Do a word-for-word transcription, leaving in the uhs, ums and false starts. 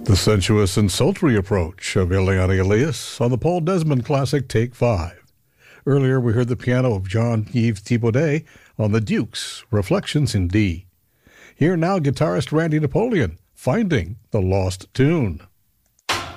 The sensuous and sultry approach of Eliane Elias on the Paul Desmond classic Take Five. Earlier we heard the piano of Jean-Yves Thibaudet on the Dukes, Reflections in D. Here now guitarist Randy Napoleon, Finding the Lost Tune.